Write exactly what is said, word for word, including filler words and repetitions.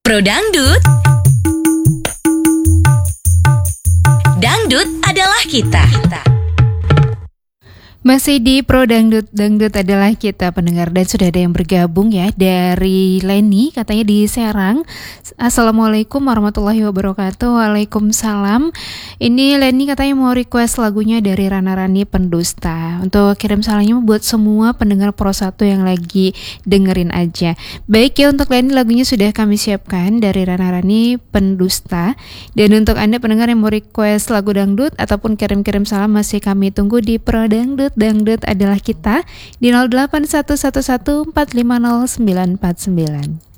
Pro Dangdut. Dangdut adalah kita. Masih di Pro Dangdut, Dangdut adalah kita pendengar, dan sudah ada yang bergabung ya dari Leni, katanya di Serang. Assalamualaikum warahmatullahi wabarakatuh. Waalaikumsalam. Ini Leni katanya mau request lagunya dari Rana Rani, Pendusta. Untuk kirim salamnya buat semua pendengar Pro satu yang lagi dengerin aja. Baik ya, untuk Leni lagunya sudah kami siapkan dari Rana Rani, Pendusta. Dan untuk Anda pendengar yang mau request lagu dangdut ataupun kirim-kirim salam, masih kami tunggu di Pro Dangdut. Dangdut adalah kita di nol delapan satu satu satu empat lima nol sembilan empat sembilan.